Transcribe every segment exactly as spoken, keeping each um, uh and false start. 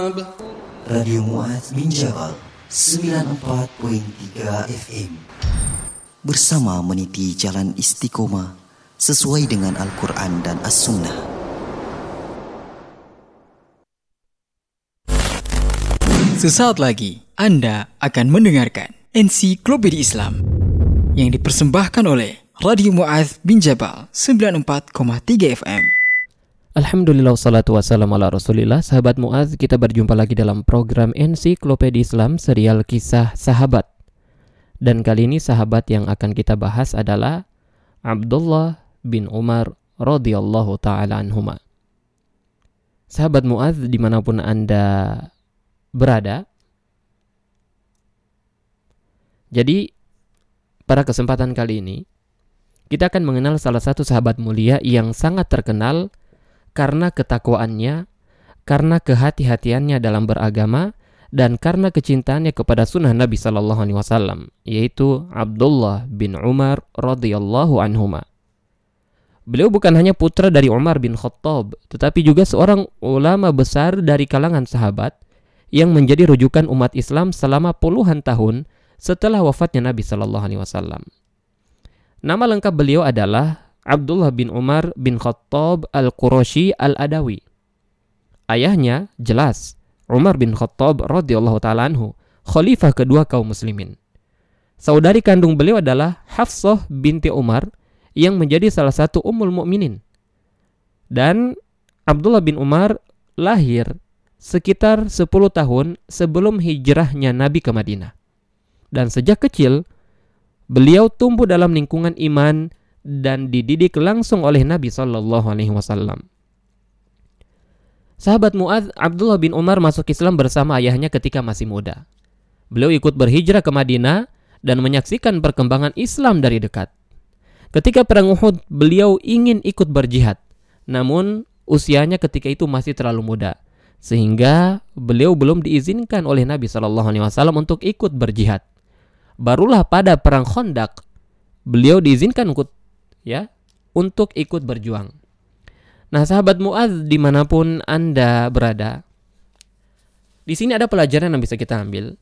Radio Mu'adz bin Jabal sembilan puluh empat koma tiga F M bersama meniti jalan istiqomah sesuai dengan Al-Quran dan As-Sunnah. Sesaat lagi Anda akan mendengarkan Ensiklopedia Islam yang dipersembahkan oleh Radio Mu'adz bin Jabal sembilan puluh empat koma tiga F M. Alhamdulillah wassalatu wassalamu ala rasulillah. Sahabat Mu'adz, kita berjumpa lagi dalam program Ensiklopedia Islam serial kisah sahabat. Dan kali ini sahabat yang akan kita bahas adalah Abdullah bin Umar radhiyallahu ta'ala anhuma. Sahabat Mu'adz dimanapun Anda berada, jadi pada kesempatan kali ini kita akan mengenal salah satu sahabat mulia yang sangat terkenal karena ketakwaannya, karena kehati-hatiannya dalam beragama, dan karena kecintaannya kepada sunnah Nabi Sallallahu Alaihi Wasallam, yaitu Abdullah bin Umar radhiyallahu anhuma. Beliau bukan hanya putra dari Umar bin Khattab, tetapi juga seorang ulama besar dari kalangan sahabat yang menjadi rujukan umat Islam selama puluhan tahun setelah wafatnya Nabi Sallallahu Alaihi Wasallam. Nama lengkap beliau adalah Abdullah bin Umar bin Khattab al-Qurashi al-Adawi. Ayahnya jelas Umar bin Khattab radhiyallahu ta'ala anhu, khalifah kedua kaum muslimin. Saudari kandung beliau adalah Hafsah binti Umar yang menjadi salah satu ummul mukminin. Dan Abdullah bin Umar lahir sekitar sepuluh tahun sebelum hijrahnya Nabi ke Madinah. Dan sejak kecil beliau tumbuh dalam lingkungan iman dan dididik langsung oleh Nabi Sallallahu Alaihi Wasallam. Sahabat Mu'adz, Abdullah bin Umar masuk Islam bersama ayahnya ketika masih muda. Beliau ikut berhijrah ke Madinah dan menyaksikan perkembangan Islam dari dekat. Ketika perang Uhud, beliau ingin ikut berjihad, namun usianya ketika itu masih terlalu muda, sehingga beliau belum diizinkan oleh Nabi Sallallahu Alaihi Wasallam untuk ikut berjihad. Barulah pada perang Khandaq beliau diizinkan ikut ya untuk ikut berjuang. Nah, sahabat Mu'adz dimanapun Anda berada, di sini ada pelajaran yang bisa kita ambil,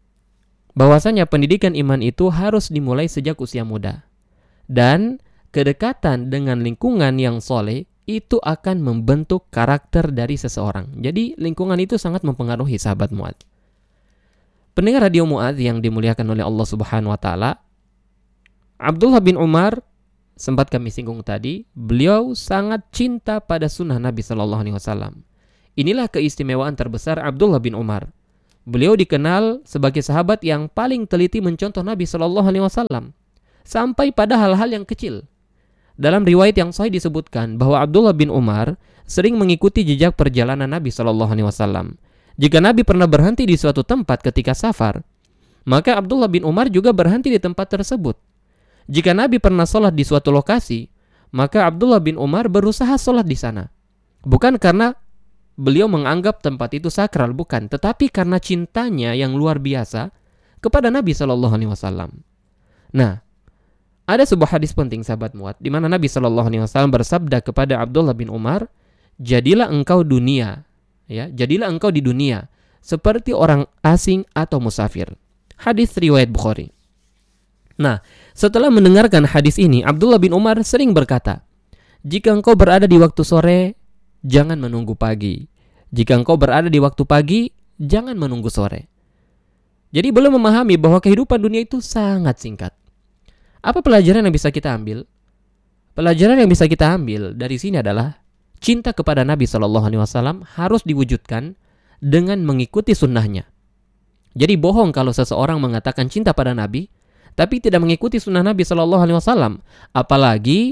bahwasanya pendidikan iman itu harus dimulai sejak usia muda, dan kedekatan dengan lingkungan yang soleh itu akan membentuk karakter dari seseorang. Jadi lingkungan itu sangat mempengaruhi sahabat Mu'adz. Pendengar Radio Mu'adz yang dimuliakan oleh Allah Subhanahu wa taala, Abdullah bin Umar, sempat kami singgung tadi, beliau sangat cinta pada sunnah Nabi Sallallahu Alaihi Wasallam. Inilah keistimewaan terbesar Abdullah bin Umar. Beliau dikenal sebagai sahabat yang paling teliti mencontoh Nabi Sallallahu Alaihi Wasallam, sampai pada hal-hal yang kecil. Dalam riwayat yang sahih disebutkan bahwa Abdullah bin Umar sering mengikuti jejak perjalanan Nabi Sallallahu Alaihi Wasallam. Jika Nabi pernah berhenti di suatu tempat ketika safar, maka Abdullah bin Umar juga berhenti di tempat tersebut. Jika Nabi pernah sholat di suatu lokasi, maka Abdullah bin Umar berusaha sholat di sana. Bukan karena beliau menganggap tempat itu sakral, bukan, tetapi karena cintanya yang luar biasa kepada Nabi Sallallahu Alaihi Wasallam. Nah, ada sebuah hadis penting sahabat Mu'adz, di mana Nabi Sallallahu Alaihi Wasallam bersabda kepada Abdullah bin Umar, jadilah engkau dunia, ya, jadilah engkau di dunia seperti orang asing atau musafir. Hadis riwayat Bukhari. Nah, setelah mendengarkan hadis ini, Abdullah bin Umar sering berkata, jika engkau berada di waktu sore, jangan menunggu pagi. Jika engkau berada di waktu pagi, jangan menunggu sore. Jadi beliau memahami bahwa kehidupan dunia itu sangat singkat. Apa pelajaran yang bisa kita ambil? Pelajaran yang bisa kita ambil dari sini adalah cinta kepada Nabi Sallallahu Alaihi Wasallam harus diwujudkan dengan mengikuti sunnahnya. Jadi bohong kalau seseorang mengatakan cinta pada Nabi tapi tidak mengikuti sunnah Nabi Sallallahu Alaihi Wasallam, apalagi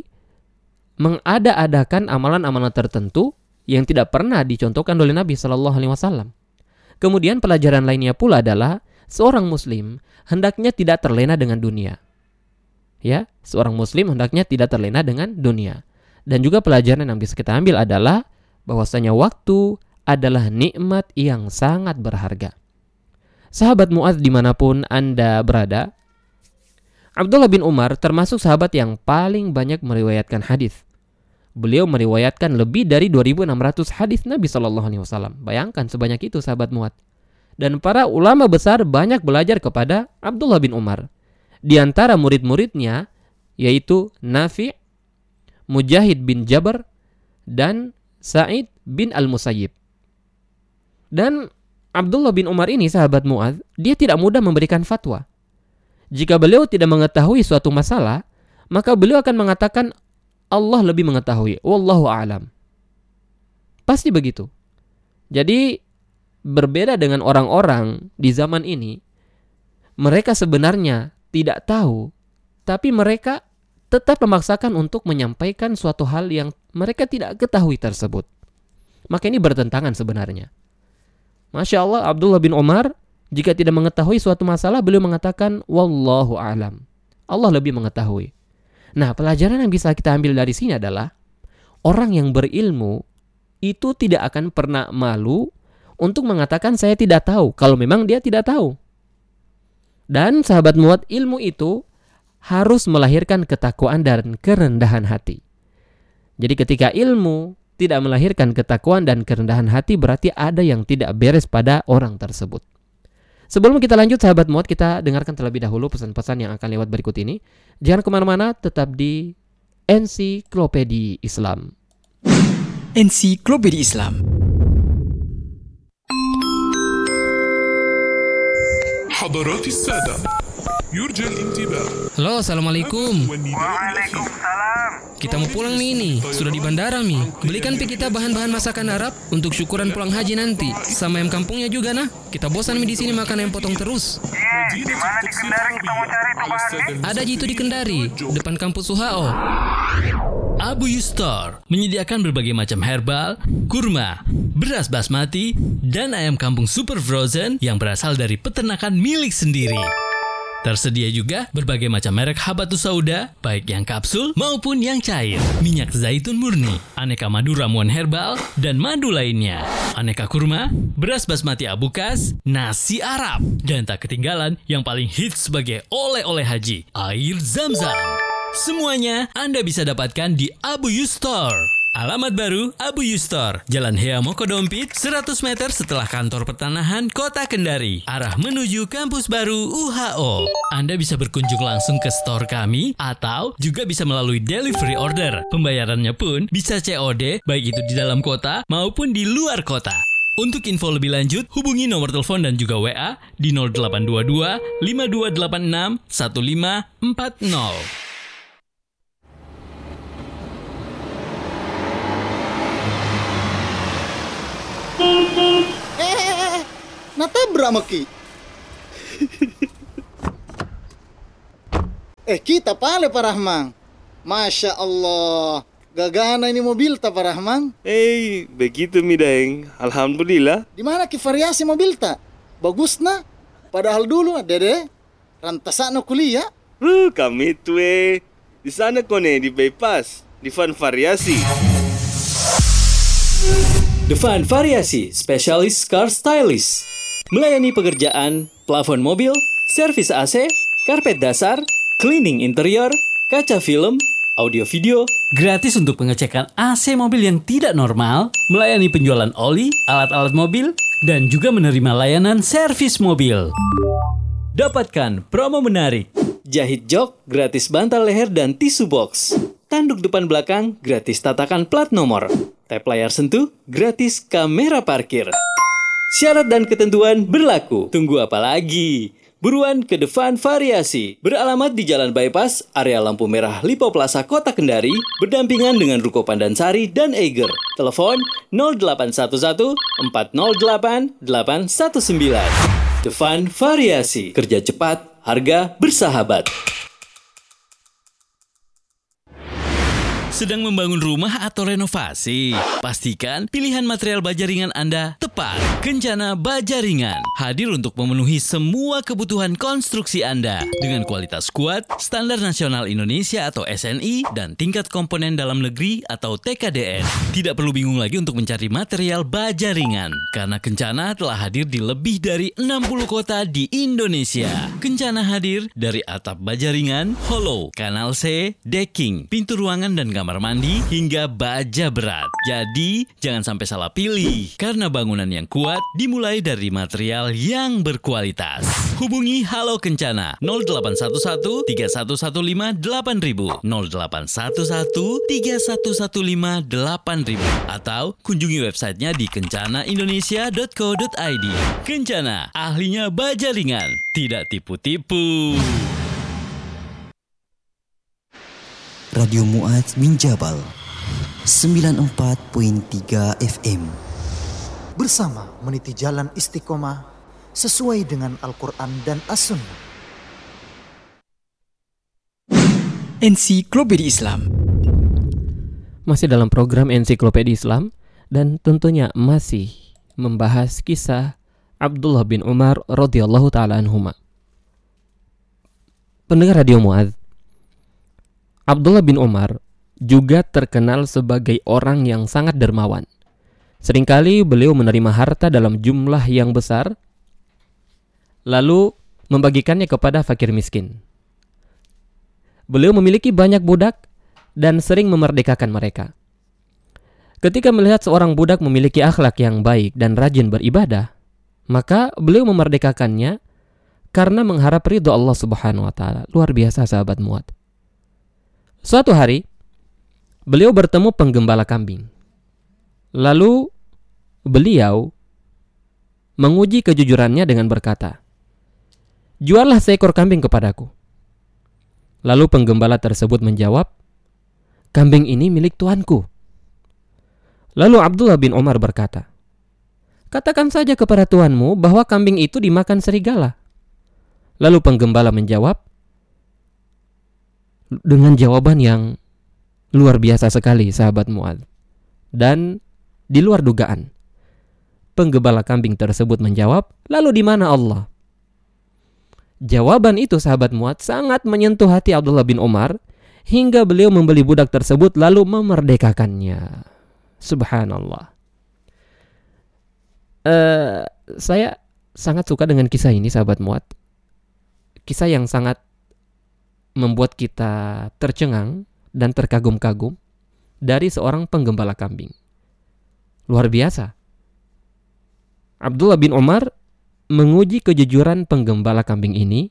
mengada-adakan amalan-amalan tertentu yang tidak pernah dicontohkan oleh Nabi Sallallahu Alaihi Wasallam. Kemudian pelajaran lainnya pula adalah seorang Muslim hendaknya tidak terlena dengan dunia. Ya, seorang Muslim hendaknya tidak terlena dengan dunia. Dan juga pelajaran yang bisa kita ambil adalah bahwasanya waktu adalah nikmat yang sangat berharga. Sahabat Mu'adz dimanapun Anda berada, Abdullah bin Umar termasuk sahabat yang paling banyak meriwayatkan hadis. beliau meriwayatkan lebih dari dua ribu enam ratus hadis Nabi shallallahu alaihi wasallam. Bayangkan sebanyak itu sahabat muat. Dan para ulama besar banyak belajar kepada Abdullah bin Umar. Di antara murid-muridnya yaitu Nafi', Mujahid bin Jabr, dan Sa'id bin Al-Musayyib. Dan Abdullah bin Umar ini sahabat Mu'adz, dia tidak mudah memberikan fatwa. Jika beliau tidak mengetahui suatu masalah, maka beliau akan mengatakan Allah lebih mengetahui. Wallahu a'lam. Pasti begitu. Jadi berbeda dengan orang-orang di zaman ini, mereka sebenarnya tidak tahu, tapi mereka tetap memaksakan untuk menyampaikan suatu hal yang mereka tidak ketahui tersebut. Maka ini bertentangan sebenarnya. Masya Allah, Abdullah bin Umar jika tidak mengetahui suatu masalah, beliau mengatakan wallahu a'lam. Allah lebih mengetahui. Nah, pelajaran yang bisa kita ambil dari sini adalah orang yang berilmu itu tidak akan pernah malu untuk mengatakan saya tidak tahu kalau memang dia tidak tahu. Dan sahabat muat, ilmu itu harus melahirkan ketakwaan dan kerendahan hati. Jadi ketika ilmu tidak melahirkan ketakwaan dan kerendahan hati, berarti ada yang tidak beres pada orang tersebut. Sebelum kita lanjut sahabat muat, kita dengarkan terlebih dahulu pesan-pesan yang akan lewat berikut ini. Jangan kemana-mana, tetap di Ensiklopedia Islam. Ensiklopedia Islam. حضرات السادة يرجى الانتباه. Halo, assalamualaikum. Waalaikumsalam. Kita mau pulang nih ini, sudah di bandara nih. Belikan pi kita bahan-bahan masakan Arab untuk syukuran pulang haji nanti. Sama ayam kampungnya juga nah. Kita bosan nih di sini makan ayam potong terus. Iya, di mana di Kendari kita mau cari tuh bahan nih? Ada jitu di Kendari, depan kampus U H O. Abu Yustor menyediakan berbagai macam herbal, kurma, beras basmati, dan ayam kampung super frozen yang berasal dari peternakan milik sendiri. Tersedia juga berbagai macam merek habatus sauda, baik yang kapsul maupun yang cair, minyak zaitun murni, aneka madu ramuan herbal, dan madu lainnya, aneka kurma, beras basmati abukas, nasi Arab, dan tak ketinggalan yang paling hits sebagai oleh-oleh haji, air Zam-Zam. Semuanya Anda bisa dapatkan di Abu Yustor. Alamat baru Abu Yustor, Jalan Hea Mokodompit, seratus meter setelah kantor pertanahan Kota Kendari, arah menuju kampus baru U H O. Anda bisa berkunjung langsung ke store kami atau juga bisa melalui delivery order. Pembayarannya pun bisa C O D, baik itu di dalam kota maupun di luar kota. Untuk info lebih lanjut, hubungi nomor telepon dan juga W A di nol delapan dua dua lima dua delapan enam satu lima empat nol. Eh, natabrak maki. eh, kita pale Pak Rahman. Masya Allah, gagana ini mobil ta Pak Rahman. Eh, hey, begitu mi Daeng. Alhamdulillah. Di mana ki variasi mobil ta? Bagus na. Padahal dulu Dede rantasana kuliah. Uh, kami tuh eh. Di sana kone di bypass, di Van Variasi. The Van Variasi, spesialis car stylist. Melayani pekerjaan, plafon mobil, servis A C, karpet dasar, cleaning interior, kaca film, audio video. Gratis untuk pengecekan A C mobil yang tidak normal, melayani penjualan oli, alat-alat mobil, dan juga menerima layanan servis mobil. Dapatkan promo menarik. Jahit jok, gratis bantal leher dan tisu box. Tanduk depan belakang, gratis tatakan plat nomor. Tap layar sentuh, gratis kamera parkir. Syarat dan ketentuan berlaku. Tunggu apa lagi? Buruan ke The Van Variasi. Beralamat di Jalan Bypass, area lampu merah Lipo Plaza Kota Kendari, berdampingan dengan Ruko Pandansari dan Eiger. Telepon nol delapan satu satu empat nol delapan delapan satu sembilan. The Van Variasi. Kerja cepat, harga bersahabat. Sedang membangun rumah atau renovasi? Pastikan pilihan material baja ringan Anda tepat. Kencana Baja Ringan hadir untuk memenuhi semua kebutuhan konstruksi Anda dengan kualitas kuat, standar nasional Indonesia atau S N I, dan tingkat komponen dalam negeri atau T K D N. Tidak perlu bingung lagi untuk mencari material baja ringan karena Kencana telah hadir di lebih dari enam puluh kota di Indonesia. Kencana hadir dari atap baja ringan, hollow, kanal C, decking, pintu ruangan dan kamar kamar mandi, hingga baja berat. Jadi, jangan sampai salah pilih. Karena bangunan yang kuat dimulai dari material yang berkualitas. Hubungi Halo Kencana nol delapan satu satu tiga satu satu lima delapan ribu, nol delapan satu satu tiga satu satu lima delapan ribu, atau kunjungi websitenya di kencana indonesia dot co dot i d. Kencana, ahlinya baja ringan, tidak tipu-tipu. Radio Mu'adz bin Jabal sembilan puluh empat koma tiga F M. Bersama meniti jalan istiqomah sesuai dengan Al-Quran dan As-Sunnah. Ensiklopedia Islam. Masih dalam program Ensiklopedia Islam dan tentunya masih membahas kisah Abdullah bin Umar radhiyallahu taala anhuma. Pendengar Radio Mu'adz, Abdullah bin Umar juga terkenal sebagai orang yang sangat dermawan. Seringkali beliau menerima harta dalam jumlah yang besar, lalu membagikannya kepada fakir miskin. Beliau memiliki banyak budak dan sering memerdekakan mereka. Ketika melihat seorang budak memiliki akhlak yang baik dan rajin beribadah, maka beliau memerdekakannya karena mengharap ridho Allah Subhanahu wa taala. Luar biasa sahabat Mu'adz. Suatu hari, beliau bertemu penggembala kambing. Lalu beliau menguji kejujurannya dengan berkata, "Juallah seekor kambing kepadaku." Lalu penggembala tersebut menjawab, "Kambing ini milik tuanku." Lalu Abdullah bin Umar berkata, "Katakan saja kepada tuanmu bahwa kambing itu dimakan serigala." Lalu penggembala menjawab dengan jawaban yang luar biasa sekali sahabat Mu'adz, dan di luar dugaan. Penggembala kambing tersebut menjawab, "Lalu di mana Allah?" Jawaban itu sahabat Mu'adz sangat menyentuh hati Abdullah bin Umar hingga beliau membeli budak tersebut lalu memerdekakannya. Subhanallah. Uh, saya sangat suka dengan kisah ini sahabat Mu'adz. Kisah yang sangat membuat kita tercengang dan terkagum-kagum dari seorang penggembala kambing. Luar biasa. Abdullah bin Umar menguji kejujuran penggembala kambing ini,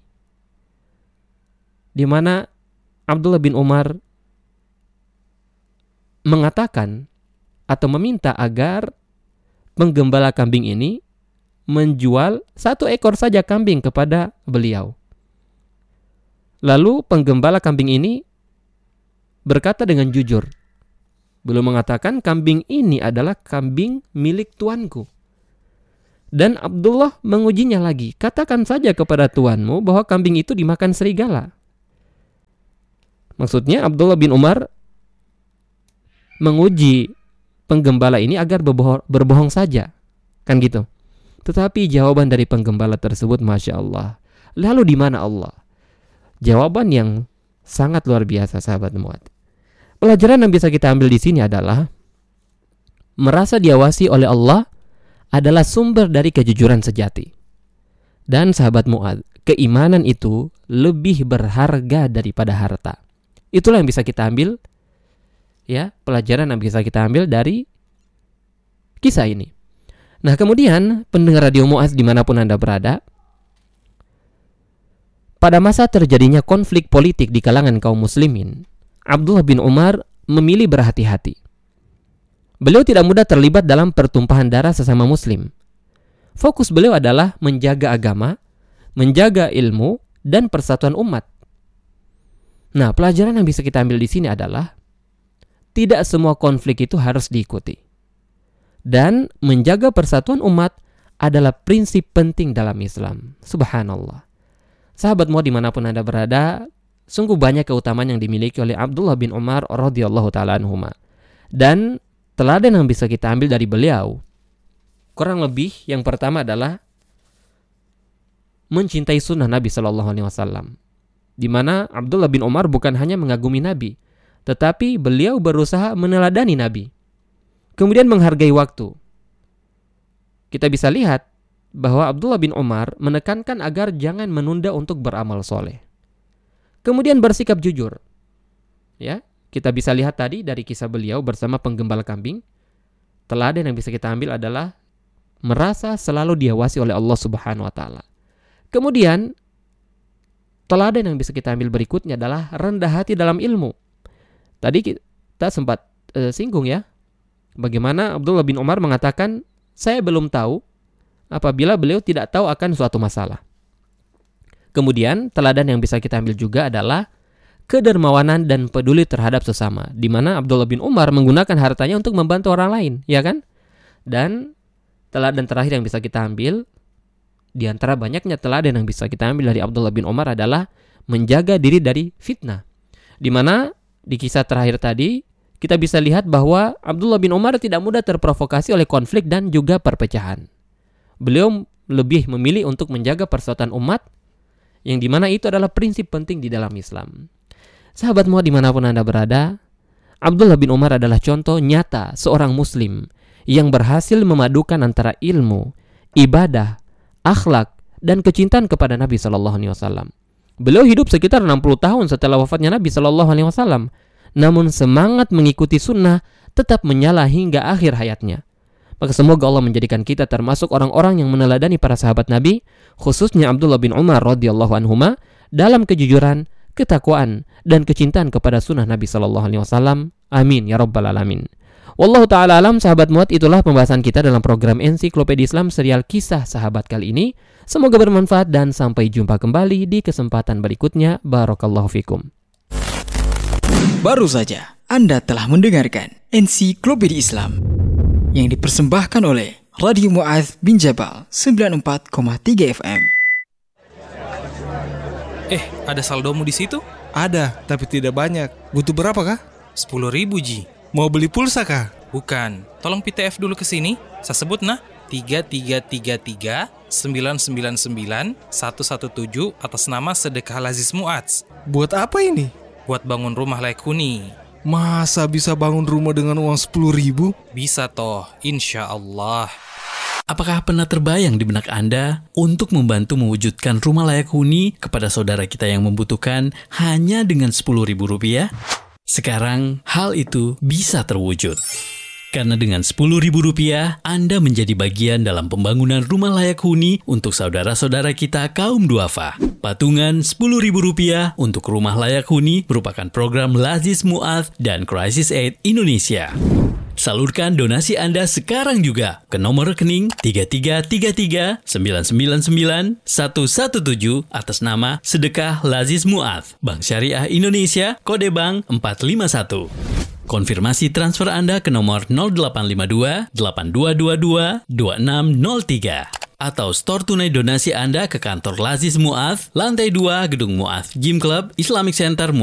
di mana Abdullah bin Umar mengatakan atau meminta agar penggembala kambing ini menjual satu ekor saja kambing kepada beliau. Lalu penggembala kambing ini berkata dengan jujur. Beliau mengatakan kambing ini adalah kambing milik tuanku. Dan Abdullah mengujinya lagi. Katakan saja kepada tuanmu bahwa kambing itu dimakan serigala. Maksudnya Abdullah bin Umar menguji penggembala ini agar berbohong, berbohong saja. Kan gitu. Tetapi jawaban dari penggembala tersebut, Masya Allah. Lalu di mana Allah? Jawaban yang sangat luar biasa sahabat Mu'adz. Pelajaran yang bisa kita ambil di sini adalah merasa diawasi oleh Allah adalah sumber dari kejujuran sejati. Dan sahabat Mu'adz, keimanan itu lebih berharga daripada harta. Itulah yang bisa kita ambil, ya, pelajaran yang bisa kita ambil dari kisah ini. Nah, kemudian pendengar Radio Mu'adz dimanapun Anda berada, pada masa terjadinya konflik politik di kalangan kaum muslimin, Abdullah bin Umar memilih berhati-hati. Beliau tidak mudah terlibat dalam pertumpahan darah sesama muslim. Fokus beliau adalah menjaga agama, menjaga ilmu, dan persatuan umat. Nah, pelajaran yang bisa kita ambil di sini adalah tidak semua konflik itu harus diikuti. Dan menjaga persatuan umat adalah prinsip penting dalam Islam. Subhanallah. Sahabat Mu'adz dimanapun Anda berada, sungguh banyak keutamaan yang dimiliki oleh Abdullah bin Umar radhiyallahu taala anhuma. Dan teladan yang bisa kita ambil dari beliau kurang lebih yang pertama adalah mencintai sunnah Nabi Shallallahu Alaihi Wasallam, di mana Abdullah bin Umar bukan hanya mengagumi Nabi, tetapi beliau berusaha meneladani Nabi, kemudian menghargai waktu. Kita bisa lihat bahwa Abdullah bin Umar menekankan agar jangan menunda untuk beramal soleh, kemudian bersikap jujur. Ya, kita bisa lihat tadi dari kisah beliau bersama penggembala kambing, teladan yang bisa kita ambil adalah merasa selalu diawasi oleh Allah Subhanahu wa taala. Kemudian teladan yang bisa kita ambil berikutnya adalah rendah hati dalam ilmu. Tadi kita sempat e, singgung ya, bagaimana Abdullah bin Umar mengatakan, saya belum tahu apabila beliau tidak tahu akan suatu masalah. Kemudian teladan yang bisa kita ambil juga adalah kedermawanan dan peduli terhadap sesama, di mana Abdullah bin Umar menggunakan hartanya untuk membantu orang lain, ya kan? Dan teladan terakhir yang bisa kita ambil, di antara banyaknya teladan yang bisa kita ambil dari Abdullah bin Umar adalah menjaga diri dari fitnah. Di mana di kisah terakhir tadi, kita bisa lihat bahwa Abdullah bin Umar tidak mudah terprovokasi oleh konflik dan juga perpecahan. Beliau lebih memilih untuk menjaga persatuan umat, yang dimana itu adalah prinsip penting di dalam Islam. Sahabat muat dimanapun Anda berada, Abdullah bin Umar adalah contoh nyata seorang muslim yang berhasil memadukan antara ilmu, ibadah, akhlak, dan kecintaan kepada Nabi shallallahu alaihi wasallam. Beliau hidup sekitar enam puluh tahun setelah wafatnya Nabi shallallahu alaihi wasallam, namun semangat mengikuti sunnah tetap menyala hingga akhir hayatnya. Maka semoga Allah menjadikan kita termasuk orang-orang yang meneladani para sahabat Nabi, khususnya Abdullah bin Umar radhiyallahu anhuma, dalam kejujuran, ketakwaan, dan kecintaan kepada sunnah Nabi shallallahu alaihi wasallam. Amin ya rabbal alamin. Wallahu ta'ala alam, sahabat muat, itulah pembahasan kita dalam program Ensiklopedia Islam serial Kisah Sahabat kali ini. Semoga bermanfaat dan sampai jumpa kembali di kesempatan berikutnya. Barakallahu fikum. Baru saja Anda telah mendengarkan Ensiklopedia Islam yang dipersembahkan oleh Radio Mu'adz bin Jabal sembilan puluh empat koma tiga F M. Eh, ada saldomu di situ? Ada, tapi tidak banyak. Butuh berapa kah? Sepuluh ribu, Ji. Mau beli pulsa kah? Bukan. Tolong P T F dulu ke sini. Saya sebut nah. tiga tiga tiga tiga sembilan sembilan sembilan satu satu tujuh atas nama Sedekah Lazis Mu'adz. Buat apa ini? Buat bangun rumah layak huni. Masa bisa bangun rumah dengan uang sepuluh ribu? Bisa toh, insya Allah. Apakah pernah terbayang di benak Anda untuk membantu mewujudkan rumah layak huni kepada saudara kita yang membutuhkan hanya dengan sepuluh ribu rupiah? Sekarang hal itu bisa terwujud. Karena dengan sepuluh ribu rupiah, Anda menjadi bagian dalam pembangunan rumah layak huni untuk saudara-saudara kita kaum duafa. Patungan sepuluh ribu rupiah untuk rumah layak huni merupakan program Lazis Mu'adz dan Crisis Aid Indonesia. Salurkan donasi Anda sekarang juga ke nomor rekening tiga tiga tiga tiga sembilan sembilan sembilan satu satu tujuh atas nama Sedekah Lazis Mu'adz, Bank Syariah Indonesia, kode bank empat lima satu. Konfirmasi transfer Anda ke nomor nol delapan lima dua delapan dua dua dua dua enam nol tiga. Atau store tunai donasi Anda ke kantor Lazis Mu'adz, lantai dua Gedung Mu'adz Gym Club Islamic Center Mu'adz.